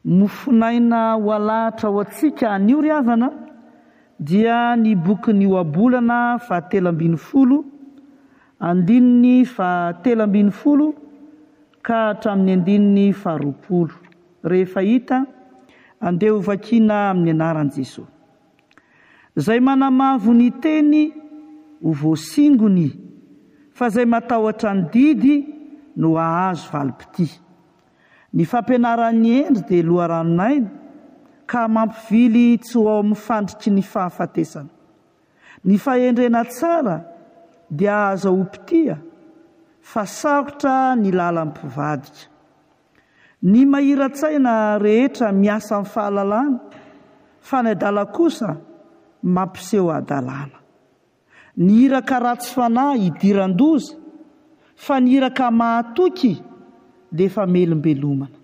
mofinaina ho alahatra ho antsika anio ry havana dia ny boky ny oabolana 17 andininy 17 ka hatramin'ny andininy 20 rehefa hita andeha ho vakiana amin'ny anaran'i Jesosy. Zay manamavo ny teny ho voasingony fa zay matahotra ny didy no ahazo valipity. Ny fampianaran'ny endry dia loharanon'aina ka mampivily tsy ho ao amin'ny fandritry ny fahafatesana. Ny fahendrena tsara dia aza ho pitia fa sarotra ny lalan'ny mpivadika. Ny mahiran-tsaina rehetra miasa amin'ny fahalalana fa ny adala kosa mampiseho adalana. Ny iraka ratsy fanahy hidiran-doza fa ny iraka mahatoky dia efa melombelomana.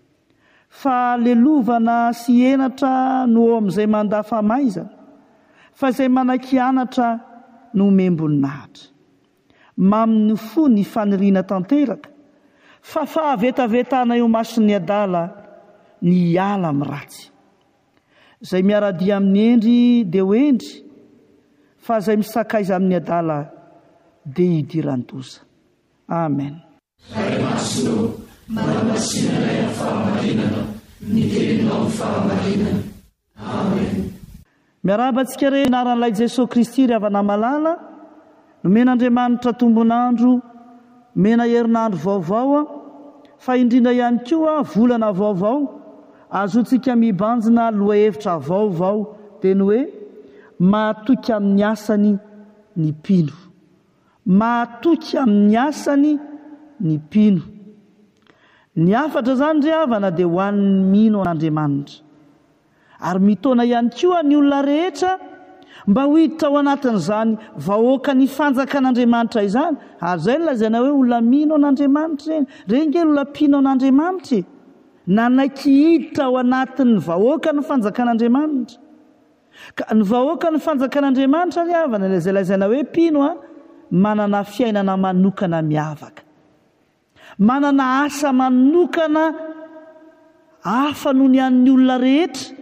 Fa lelovana sy henatra no amin'izay mandafa maizana fa izay manan-kianatra no membony nahatra. Maminy fo ny faniriana tanteraka fa fahavetavetana eo mason'ny adala ny hiala amin'ny ratsy. Zay miaradia amin'ny endry dia ho endry fa zay misakaiza amin'ny adala dia hidiran-doza. Amen. Maso manasinay fahamarinana ny teninao fahamarinana. Amen. Miarabantsika re anaran'ilay Jesosy Kristy ry havana malala, nomen'Andriamanitra tombonandro, mena herinandro vaovao, fa indrindra ihany koa volana vaovao, azontsika mibanjina loha hevitra vaovao teny hoe mahatoky amin'ny asany ny mpino. Mahatoky amin'ny asany ny mpino. Ny afatra zany ry havana dia ho an'ny mino an'Andriamanitra. Ary mitona ihany koa ny olona rehetra mba ho hiditra ao anatin'izany vahoaka ny fanjakan'Andriamanitra izany. Ary zay lazaina hoe olona mino an'Andriamanitra reny ke olona mpino an'Andriamanitra nanaiky hiditra ao anatin'ny vahoaka ny fanjakan'Andriamanitra. Ka ny vahoaka ny fanjakan'Andriamanitra ry havana izay lazaina hoe mpino manana fiainana manokana miavaka. Manana asa manokana hafa noho ny an'ny olona rehetra.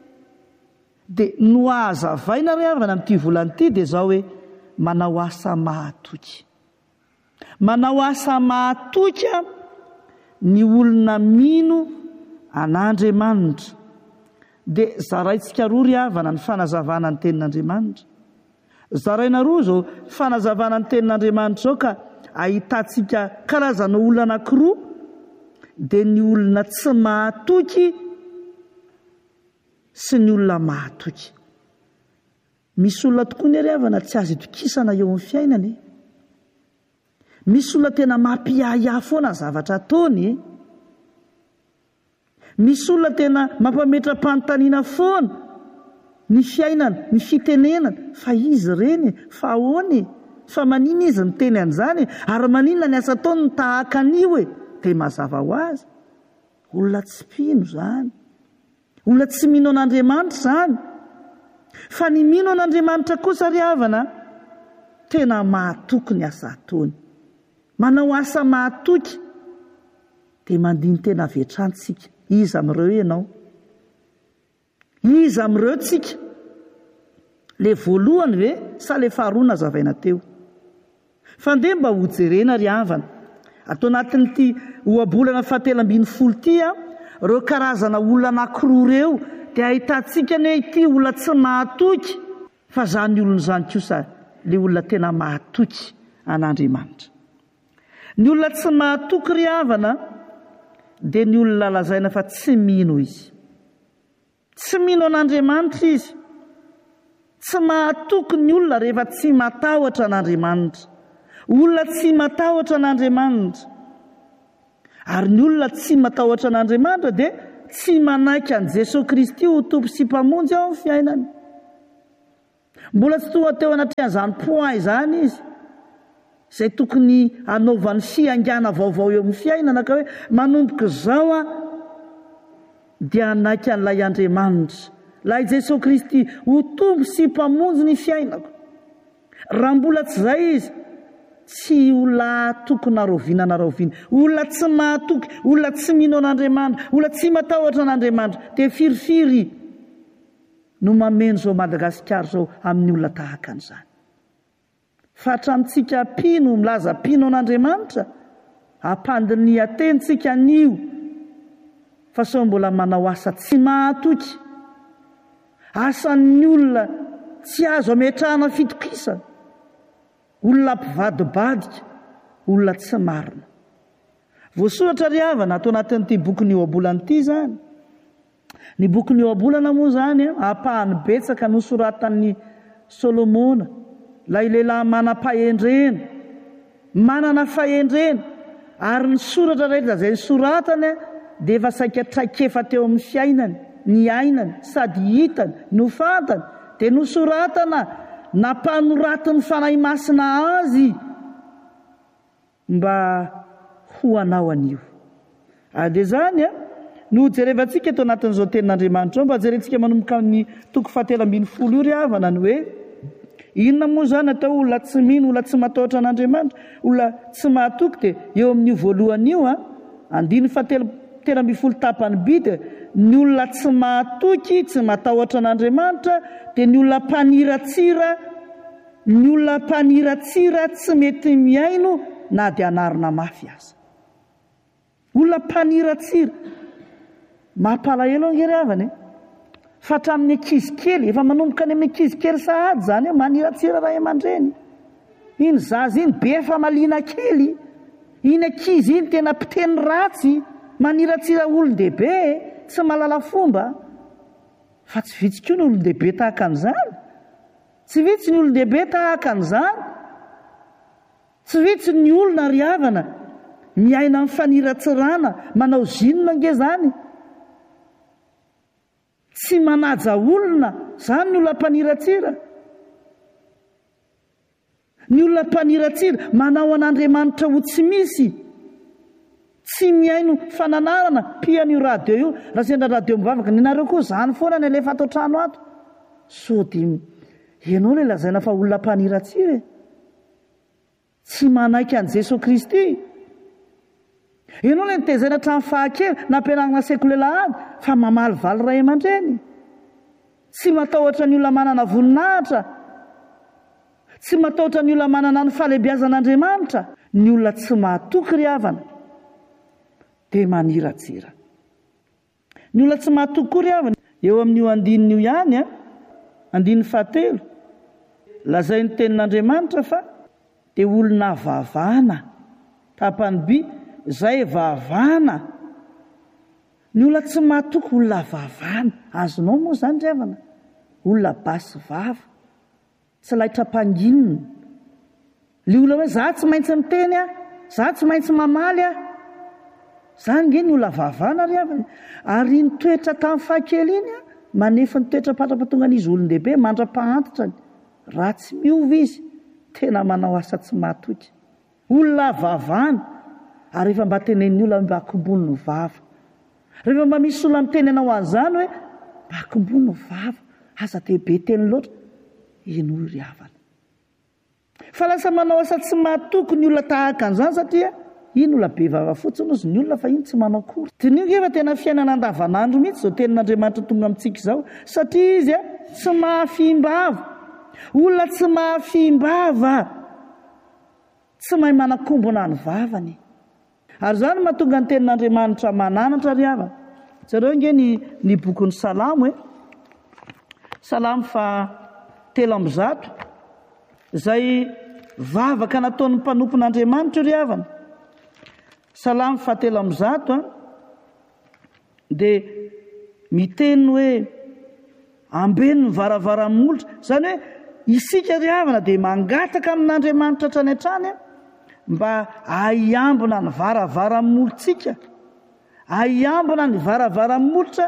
Dia no hazavaina ry havana amin'ity volana ity dia zao hoe manao asa mahatoky. Manao asa mahatoky ny olona mino an'Andriamanitra. Dia zaraintsika roa ry havana ny fanazavana ny tenin'Andriamanitra. Zaraina roa zao fanazavana ny tenin'Andriamanitra zao ka ahitantsika karazana olona anankiroa dia ny olona tsy mahatoky sy ny olona mahatoky. Misy olona tokoa ny ry havana tsy azo itokisana eo amin'ny fiainany. Misy olona tena mampiahiahy foana zavatra ataony. Misy olona tena mampametra-panontaniana foana ny fiainana, ny fitenenana, fa izy reny, fa ahoany, fa manina izy miteny an'izany, ary maninona ny asa ataony ny tahaka an'io dia mazava ho azy. Olona tsy mpino zany. Olona tsy mino an'Andriamanitra zany. Fa ny mino an'Andriamanitra kosa ry havana tena mahatoky ny asa ataony. Manao asa mahatoky dia mandiny tena vetrantsika. Iza amin'ireo ianao? Iza amin'ireo tsika? Le voalohany ve sa le faharoa nazavaina teo? Fa ndeha mba ho jerena ry havana. Atao anatin'ity oabolana 17 ity reo karazana olona anankiroa reo dia ahitantsika ny ity olona tsy mahatoky fa zany olona zany kosa le olona tena mahatoky an'Andriamanitra. Ny olona tsy mahatoky ry havana dia ny olona lazaina fa tsy mino izy. Tsy mino an'Andriamanitra izy. Tsy mahatoky ny olona rehefa tsy matahotra an'Andriamanitra. Olona tsy matahotra an'Andriamanitra. Ary ny olona tsy matahotra an'Andriamanitra dia tsy manaiky an'i Jesosy Kristy ho tompo sy mpamonjy ao amin'ny fiainany. Mbola tsy tonga teo anatrehan'izany point izany izy. Izay tokony hanaovany fiangana vaovao eo amin'ny fiainana ka hoe manomboka izao dia hanaiky an'ilay Andriamanitra, ilay Jesosy Kristy ho tompo sy mpamonjy ny fiainako. Raha mbola tsy izay izy, tsy olona tokona rovinana roviana, olona tsy mahatoky, olona tsy mino an'Andriamanitra, olona tsy matahotra an'Andriamanitra, dia firifiry no mameno zao Madagasikara zao amin'ny olona tahaka an'izany. Fa hatramintsika pino milaza pino an'Andriamanitra, hampandiny atentsika anio, fa sao mbola manao asa tsy mahatoky, asan'ny olona tsy azo ametrahana fitokisana, olona mpivadibadika, olona tsy marina. Voasoratra ry havana atao anatin'ity bokyny oabolana ity zany. Ny bokyny oabolana moa zany ampahany betsaka nosoratan'ny Solomona, ilay lehilahy manam-pahendrena, manana fahendrena, ary ny soratra rehetra izay soratany dia efa saika traikefa teo amin'ny fiainany, ny ainany, sady hitany, no fantany, dia nosoratana nampanoratin'ny fanahy masina azy mba ho anao anio. Dia zany no jerevantsika eto anatin'izao tenin'Andriamanitra mba jerentsika manomboka ny toko 7:10 io ry havana ny hoe inona moa zany atao olona tsy mino, olona tsy matahotra an'Andriamanitra, olona tsy mahatoky, dia eo amin'io voalohan'io 7:10 tapany B dia ny olona tsy mahatoky, tsy matahotra an'Andriamanitra, dia ny olona mpaniratsira tsy mety miaino na dia anarina mafy aza. Olona mpaniratsira mampalahelo angery havana fa hatramin'ny ankizy kely, efa manomboka any amin'ny ankizy kely sahady zany maniratsira ray aman-dreny. Iny zaza iny be famaliana kely, iny ankizy iny tena mpiteny ratsy, maniratsira olon-dehibe tsy malala fomba. Fa tsy vitsy koa ny olon-dehibe tahaka an'izany, tsy vitsy ny olon-dehibe tahaka an'izany, tsy vitsy ny olona ry havana miaina amin'ny faniratsirana, manao zinona nge zany, tsy manaja olona, zany ny olona mpaniratsira. Ny olona mpaniratsira manao an'Andriamanitra ho tsy misy, tsy miaino fananarana. Pian'io radio io, raha sendra radio mivavaka, ninareo koa zany foana ny alefa ato trano ato, so dia ianao ilay lazaina fa olona mpaniratsira, tsy manaiky an' Jesosy Kristy. Ianao ilay nitaizana hatramin'ny fahakely, nampianarana sekolelah fa mamaly valy ray aman-dreny, tsy matahotra ny olona manana voninahitra, tsy matahotra ny olona manana ny fahalebiazan'Andriamanitra. Ny olona tsy mahatoky ry havana dia maniratsira. Ny olona tsy mahatoky koa ry havana, eo amin'io andininy io ihany, andininy 7, lazay ny tenin'Andriamanitra fa dia olona vavana, tapany B, izay vavana. Ny olona tsy mahatoky, olona vavana. Azonao moa zany ry havana, olona basy vava, tsy laitra mpanginina. Le olona hoe za tsy maintsy miteny, za tsy maintsy mamaly, zany nge ny olona vavana ry havana. Ary ny toetra tamin'ny fahakely iny manefa ny toetra patrapatongan'izy olon-dehibe, mandra-pahantitra, ratsy miova izy, tena manao asa tsy mahatoky. Olona vavana. Ary rehefa mba tenen'ny olona mba akombony ny vava, rehefa mba misy olona mitenena ho an'izany hoe mba akombony ny vava, aza dehibe teny loatra, iny olo ry havana. Fa lasa manao asa tsy mahatoky ny olona tahaka an'izany, satria iny olona be vava fotsiny ozy ny olona, fa iny tsy manao kory. Dia nio efa tena fiainana andavanandro mihitsy zao tenin'Andriamanitra tonga amintsika izao, satria izy tsy mahafiam-bava. Olona tsy mahafiam-bava, tsy mahay manakombona ny vavany. Ary zany mahatonga ny tenin'Andriamanitra mananatra ry havana. Zareo nge ny bokon'ny Salamo, Salamo 3:100, izay vavaka nataon'ny mpanompon'Andriamanitra ry havana. Salamo 3:100 dia miteny hoe ambeny ny varavaramolotra. Zany hoe isika ry havana dia mangataka amin'Andriamanitra hatrany hatrany mba aiambina ny varavaramolotsika, aiambina ny varavaramolotra,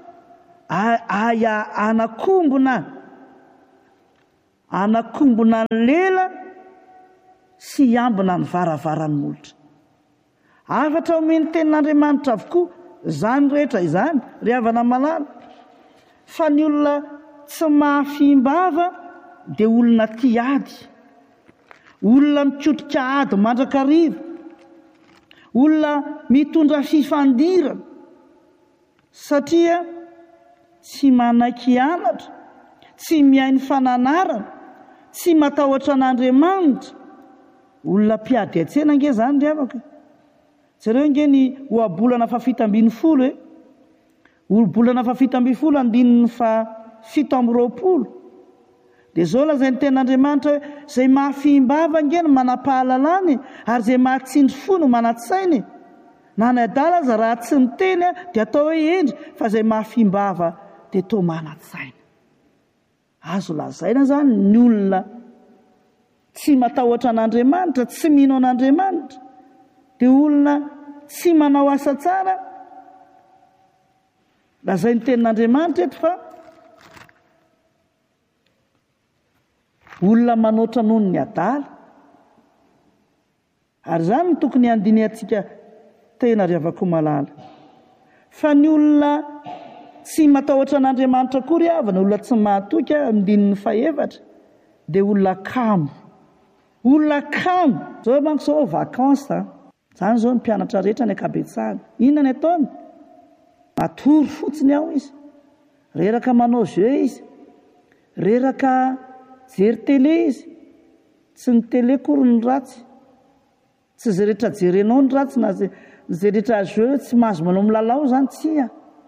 anakombona ny lela sy iambina ny varavaramolotra. Afatra omeny tenin'Andriamanitra avokoa zany rehetra izany ry havana malala, fa ny olona tsy mahafiam-bava dia olona tiady, olona mitsotrika ady mandrakariva, olona mitondra fifandirana satria tsy manaiky anatra, tsy miainy fananarana, tsy matahotra an'Andriamanitra. Olona mpiady an-tsena nge zany ry havaka. Zareo nge ny ohabolana fa 7 bolana fa 7 andininy fa 7 dia zao lazain'ny ten'Andriamanitra hoe zay mahafimbava nge no manam-pahalalany ary zay mahatsindry fo no manatsainy. Na ny adala aza raha tsy niteny dia atao hoe endry, fa zay mahafimbava dia toa manatsaina. Azo lazaina zany ny olona tsy matahotra an'Andriamanitra, tsy mino an'Andriamanitra, dia olona tsy manao asa tsara. Lazain'ny tenin'Andriamanitra eto fa olona manoatra noho ny adala. Ary zany no tokony andiniantsika tena ry havako malala. Fa ny olona tsy matahotra an'Andriamanitra koa ry havana, olona tsy mahatoky amin'dininy faefatra, dia olona kamo. Olona kamo. Zao manko zao vakansa. Zany zao ny mpianatra rehetra ny ankabetsahana. Inona ny ataony? Matory fotsiny ao izy. Reraka manao jeu izy. Reraka jery télé izy. Tsy ny télé kory ny ratsy. Tsy zay rehetra jerenao ny ratsy, na zay rehetra jeu tsy mahazo manao milalao zany tsia.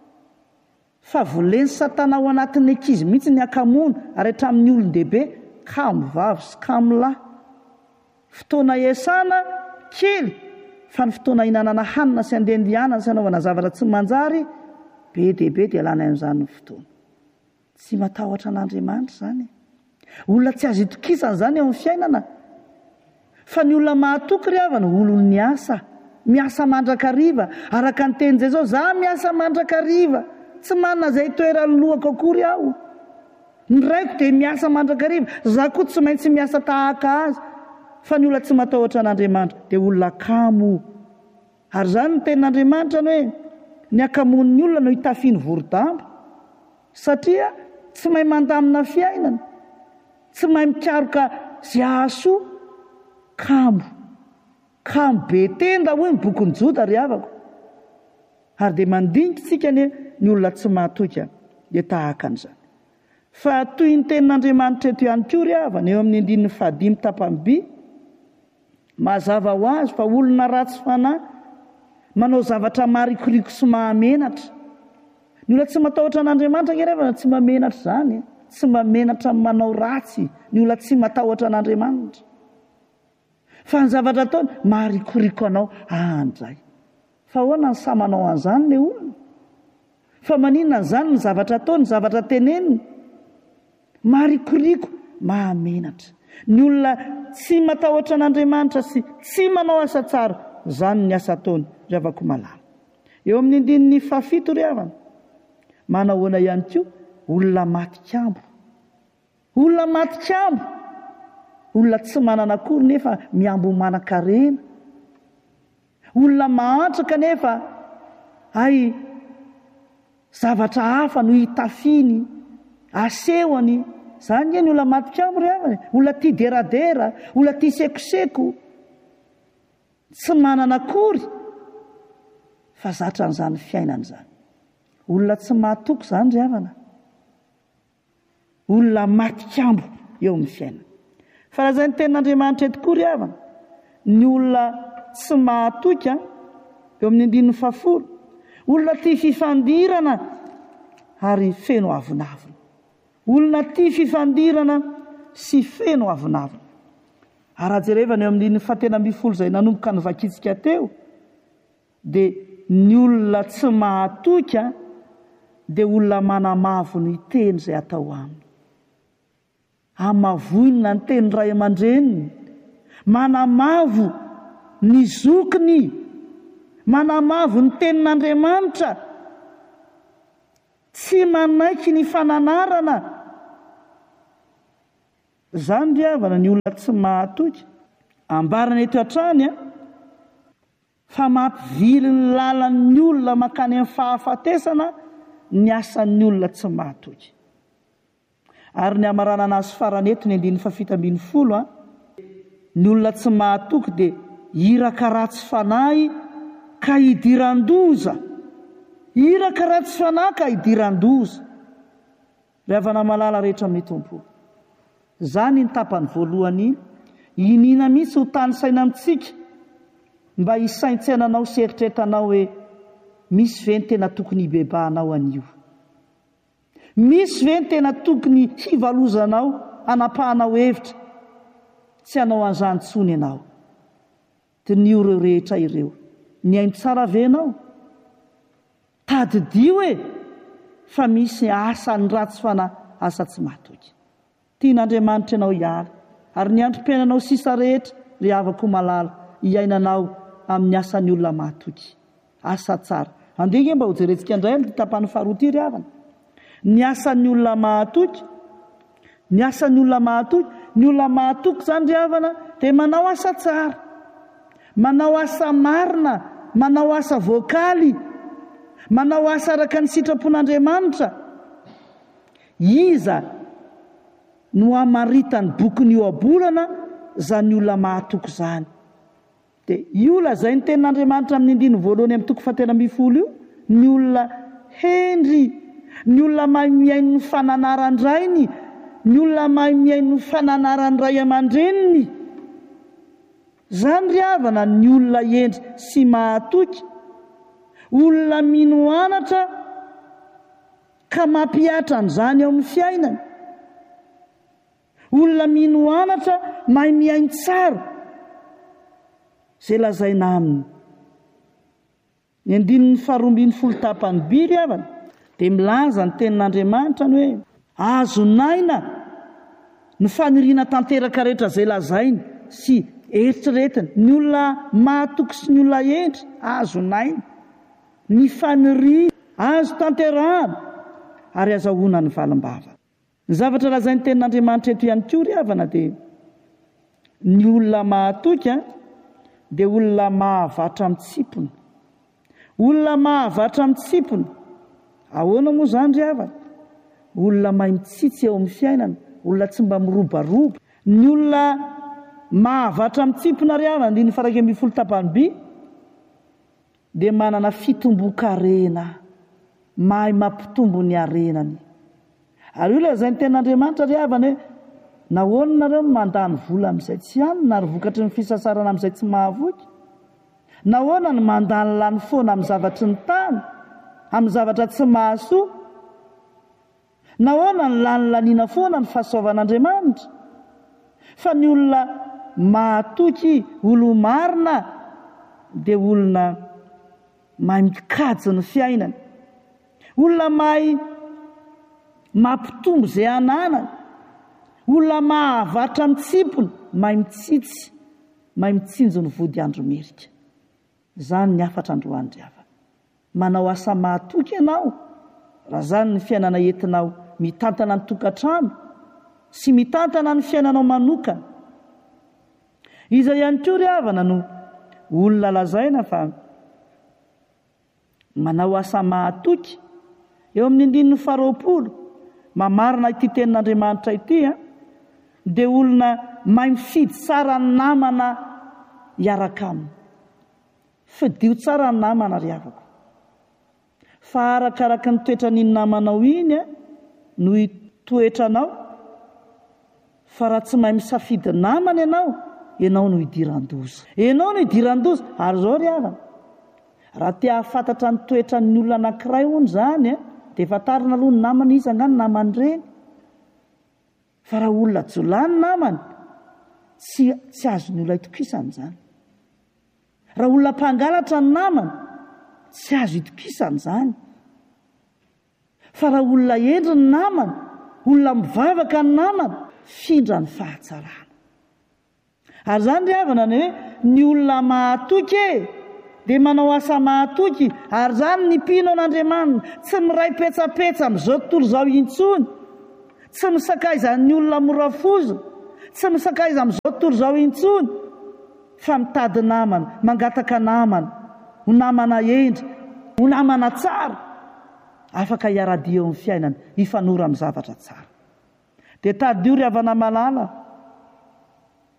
Fa voleny Satana ao anatin'ny ankizy mihitsy ny akamoana, ary hatramin'ny olon-dehibe, kamo vavy sy kamo lahy. Fotoana iasana kely, fa ny fotoana hinanana hanina sy andendihanana sy anaovana zavatra tsy manjary, be dia be dia lany amin'izany ny fotoana. Tsy matahotra an'Andriamanitra zany. Olona tsy azo itokisana zany eo amin'ny fiainana. Fa ny olona mahatoky ry havana, olon'ny asa, miasa mandrakariva. Araka ny teny zay zao, za miasa mandrakariva, tsy manana zay toerany lohako akory aho. Ny raiko dia miasa mandrakariva, za koa tsy maintsy miasa tahaka azy. Fa ny olona tsy matahotra an'Andriamanitra dia olona kamo. Ary zany ny tenin'Andriamanitra ny hoe ny akamon'ny olona no hitafiany vorodamba, satria tsy mahay mandamina fiainana, tsy mahay mikaroka zay ahasoa. Kamo be tenda hoy ny bokin'ny Joda ry havako. Ary dia mandinika tsika ny olona tsy mahatoky dia tahaka an'izany. Fa toy ny tenin'Andriamanitra eto ihany koa ry havana, eo amin'ny 5 tapany B, mazava ho azy fa olona ratsy fanahy, manao zavatra marikoriko sy mahamenatra. Ny olona tsy matahotra an'Andriamanitra nge ry havana tsy mahamenatra zany, tsy mahamenatra manao ratsy. Ny olona tsy matahotra an'Andriamanitra, fa ny zavatra ataony marikoriko anao andray. Fa ahoana ny sa manao an'izany ny olona? Fa maninona zany ny zavatra ataony, ny zavatra teneniny? Marikoriko, mahamenatra. Ny olona tsy matahotra an'Andriamanitra sy tsy manao asa tsara, zany ny asa ataony ry havako malala. Eo amin'ny 7 ry havana, manahoana ihany koa olona matikambo. Olona matikambo, olona tsy manana akory nefa miambo manan-karena. Olona mahantraka nefa ay zavatra hafa no hitafiny, asehony. Zany nge ny olona matikambo ry havana. Olona tia deradera, olona tia sekoseko, tsy manana akory, fa zatra n'izany fiainana zany. Olona tsy mahatoky zany ry havana. Olona matikambo eo amin'ny fiainana. Fa raha zay ny tenin'Andriamanitra eto koa ry havana, ny olona tsy mahatoky eo amin'ny 10, olona tia fifandirana ary feno avinavina. Olona tia fifandirana sy feno avinavina. Ary raha jerevana eo amin'ny 11 zay nanomboka nivakitsika teo, dia ny olona tsy mahatoky dia olona manamavo ny teny izay atao aminy. Amavoina ny teny ray aman-dreniny, manamavo ny zokiny, manamavo ny tenin'Andriamanitra, tsy manaiky ny fananarana. Zany ry havana ny olona tsy mahatoky. Ambarana eto hatrany fa mampivily ny lalan'ny olona makany amin'ny fahafatesana ny asan'ny olona tsy mahatoky. Ary ny amaranana azy farany eto ny 7 ny olona tsy mahatoky dia iraka ratsy fanahy ka hidiran-doza. Iraka ratsy fanahy ka hidiran-doza. Ry havana malala rehetra amin'ny tompo, zany ny tapany voalohany inina mihitsy ho tany saina amintsika mba hisaintsainanao sy eritreretanao hoe misy ve ny tena tokony hibebahanao anio, misy ve ny tena tokony hivalozanao, anapahanao hevitra, tsy hanao an'izany tsony ianao. Dia nio ireo rehetra ireo, ny aino tsara venao, tadidio fa misy asa ny ratsy fanahy, asa tsy mahatoky. Tian'Andriamanitra ianao hiala, ary ny androm-piainanao sisa rehetra ry havako malala hiainanao amin'ny asan'ny olona mahatoky, asa tsara. Andika mba ho jerentsika indray amin'ny tapany faharoa ity ry havana. Ny asan'ny olona mahatoky, ny asan'ny olona mahatoky, ny olona mahatoky zany ry havana dia manao asa tsara, manao asa marina, manao asa voakaly, manao asa araka ny sitrapon'Andriamanitra. Iza no amaritany bokyny io abolana zany olona mahatoky zany. Dia io lazay ny tenin'Andriamanitra amin'ny andiny voalohany amin'ny toko 110 io, ny olona hendry, ny olona mahay miaino ny fananaran-drainy, ny olona mahay miaino ny fananaran' ray aman-dreniny. Zany ry havana ny olona hendry sy mahatoky, olona mino anatra ka mampihatra an'izany ao amin'ny fiainany, olona mino anatra mahay miaino tsara. Zay lazaina aminy ny andininy 12 tapany by ry havana dia milaza ny tenin'Andriamanitra ny hoe azonaina ny faniriana tanteraka rehetra zay lazainy sy eritreretiny. Ny olona mahatoky sy ny olona hendry azonaina, ny faniriana azo tanterahana ary azahoana ny valim-bava. Ny zavatra lazainy tenin'Andriamanitra eto ihany koa ry havana dia ny olona mahatoky dia olona mahavatra amin'ny tsipony. Olona mahavatra amin'ny tsipony, ahoana moa zany ry havana? Olona mahay mitsitsy eo amin'ny fiainana, olona tsy mba mirobaroba. Ny olona mahavatra amin'ny tsipona ry havana, andiny 12 tapany by, dia manana fitombo-karena, mahay mampitombo ny arenany. Ary io lazainy tenin'Andriamanitra ry havana hoe nahoana nareo mandany vola amin'izay tsy hanina ary vokatry ny fisasarana amin'izay tsy mahavoky? Nahoana ny mandany lany foana amin'ny zavatry ny tany, amin'ny zavatra tsy mahasoa? Nahoana ny lany laniana foana ny fahasoavan'Andriamanitra? Fa ny olona mahatoky, olo-marina, dia olona mahay mikajy ny fiainany, olona mahay mampitombo izay ananany, olona mahavatra amin'ny tsipony, mahay mitsitsy, mahay mitsinjo ny vody andro-merika. Zany ny afatra androany ry havana. Manao asa mahatoky ianao, raha zany ny fiainana entinao mitantana ny tokantrano sy mitantana ny fiainanao manokana. Iza ihany koa ry havana no olona lazaina fa manao asa mahatoky eo amin'ny andininy 20, mamarina ity tenin'Andriamanitra ity dia olona mahay mifidy tsara ny namana hiaraka aminy. Fidio tsara ny namana ry havako, fa arakaraka ny toetra ny namanao iny no hitoetranao. Fa raha tsy mahay misafidy namana ianao no hidiran-doza. Ianao no hidiran-doza. Ary zao ry havana, raha te hahafantatra ny toetra ny olona anankiray hono zany dia fantarina aloha ny namana, izy angano namany ireny. Fa raha olona jolany namany, tsy azony olona hitokisana izany. Raha olona mpangalatra ny namany, tsy azo hitokisana izany. Fa raha olona hendry ny namany, olona mivavaka ny namany, findra ny fahatsarana. Ary zany ry havana ny hoe ny olona mahatoky dia manao asa mahatoky. Ary zany ny mpino an'Andriamanitra tsy miray petsapetsa amin'izao tontolo izao intsony, tsy misakaiza ny olona morafozo, tsy misakaiza amin'izao tontolo izao intsony, fa mitady namana, mangataka namana, ho namana hendry, ho namana tsara, afaka hiaradia eo amin'ny fiainana, hifanora amin'ny zavatra tsara. Dia tadio ry havana malala,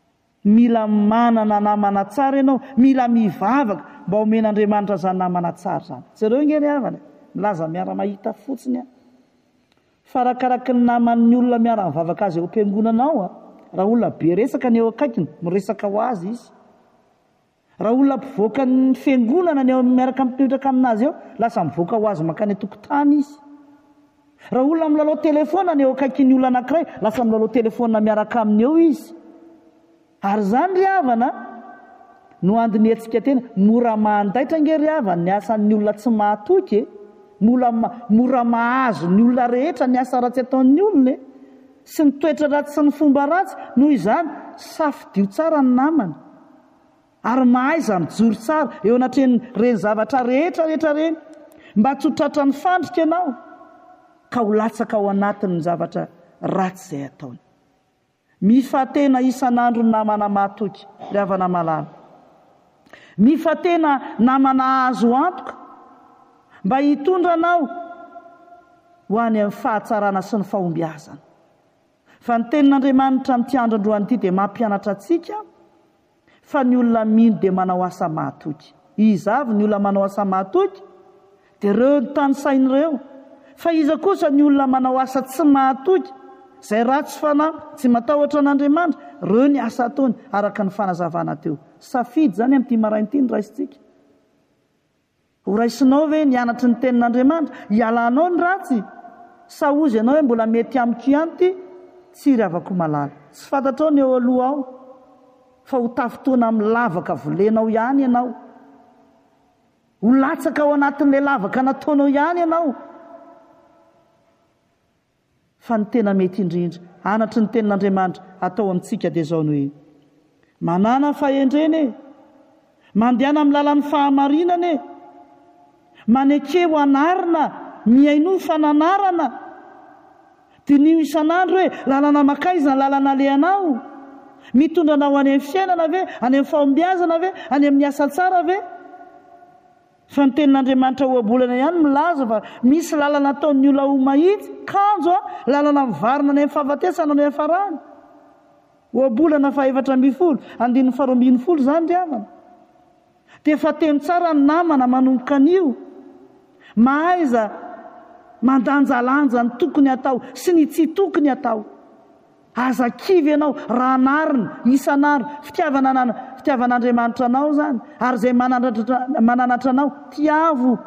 mila manana namana tsara ianao, mila mivavaka mba omen'Andriamanitra zany namana tsara zany. Zareo nge ry havana milaza miara-mahita fotsiny a. Farakaraky ny naman'ny olona miara-mivavaka azy eo am-piangonanao raha olona be resaka ny eo akaikiny miresaka ho azy izy. Raha olona mpivoaka ny fiangonana ny eo miaraka mipetraka aminazy eo lasa mivoaka ho azy makany tokotany izy. Raha olona milalao telefona ny eo akaikiny olona anankiray lasa milalao telefona miaraka aminy eo izy. Ary zany ry havana no andiny etsika tena mora mandaitra nge ry havana ny asan'ny olona tsy mahatoky mora mahazo ny olona rehetra ny asa ratsy ataon'ny olona sy ny toetra ratsy sy ny fomba ratsy noho izany safidio tsara ny namana ary mahaiza mijoro tsara eo anatreny reny zavatra rehetra reny mba tsy ho tratra ny fandrika ianao ka ho latsaka ao anatin'ny zavatra ratsy izay ataony. Mifatena isan'andro ny namana mahatoky ry havana malala. Mifatena namana azo antoka mba hitondranao ho any amin'ny fahatsarana sy ny fahombiazana. Fa ny tenin'Andriamanitra amin'ity andro androany ity dia mampianatra antsika fa ny olona mino dia manao asa mahatoky. Izy avy ny olona manao asa mahatoky dia ireo ny tany sain'ireo. Fa iza kosa ny olona manao asa tsy mahatoky izay ratsy fanahy tsy matahotra an'Andriamanitra, ireo ny asa ataony araka ny fanazavana teo. Safidy zany amin'ity marain'ity ny raisintsika. Ho raisinao ve nianatry ny tenin'Andriamanitra, ialanao ny ratsy, sa ozy ianao hoe mbola mety amiko ihany ity, tsy ry havako malala. Tsy fantatrao ny eo aloha ao, fa ho tafitoana amin'ny lavaka volenao ihany ianao. Ho latsaka ao anatin'ilay lavaka nataonao ihany ianao. Fa ny tena mety indrindra anatry ny tenin'Andriamanitra atao amintsika dia izao ny hoe manana fahendreny, mandehana amin'ny lalan'ny fahamarinana, manekeo anarina, miaino fananarana, dinio isan'andro hoe lalana makaiza ny lalana alehanao, mitondranao any amin'ny fiainana ve, any amin'ny fahombiazana ve, any amin'ny asa tsara ve. Fa ny tenin'Andriamanitra ohabolana ihany milaza fa misy lalana ataon'ny olona ho mahitsy, kanjo lalana mivarina any amin'ny fahafatesana any amin'ny farany. Ohabolana fa 4:12, 2:12 zany ry havana. Dia fa teny tsara ny namana manomboka an'io, mahaiza mandanjalanja ny tokony atao sy ny tsy tokony atao. Aza kivy ianao raha narina isan'andro fitiavan'Andriamanitra anao zany, ary izay mananatra anao tiavo.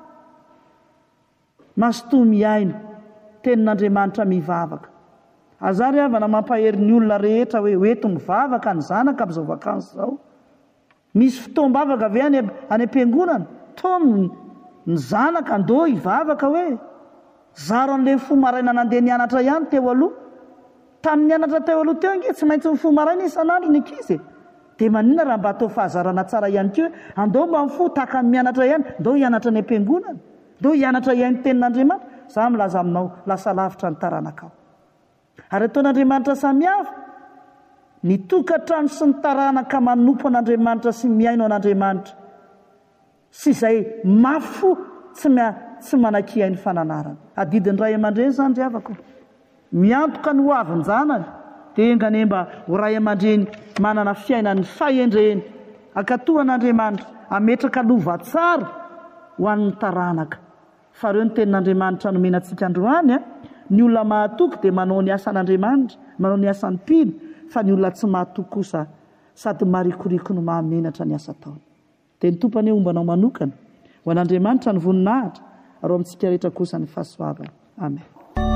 Masotoa miaino tenin'Andriamanitra mivavaka. Aza ry havana mampahery ny olona rehetra hoe hoeto mivavaka ny zanaka amin'izao vakansy izao. Misy fotoam-bavaka ve any am-piangonana? Taony ny zanaka andao hivavaka hoe zaro an'ilay fo maraina nandeha nianatra ihany teo aloha. Tamin'ny nianatra teo aloha teo nge tsy maintsy ny fo maraina isan'andro ny ankizy. Dia maninona raha mba atao fahazarana tsara ihany keo andao mba mifoha tahaka ny mianatra ihany, andao hianatra ny am-piangonana, andao hianatra ihany tenin'Andriamanitra. Za milaza aminao lasa lavitra ny taranaka ao. Ary ataon'Andriamanitra samihafa ny tokantrano sy ny taranaka manompo an'Andriamanitra sy miaino an'Andriamanitra sy izay mafo tsy manan-kiainy fananarana. Adidin'ny ray aman-dreny zany ry havako, miantoka ny ho avy ny zanany dia enganemba ho ray aman-dreny manana fiainany fahendreny akatoan'Andriamanitra ametraka lova tsara ho an'ny taranaka. Fa ireo ny tenin'Andriamanitra nomena antsika androany ny olona mahatoky dia manao ny asan'Andriamanitra, manao ny asan'ny mpino, fa ny olona tsy mahatoky kosa sady marikoriko no mahamenatra ny asa taony. Dia ny tompany ombanao manokana ho an'Andriamanitra ny voninahitra, ary amintsika rehetra kosa ny fahasoavana. Amen.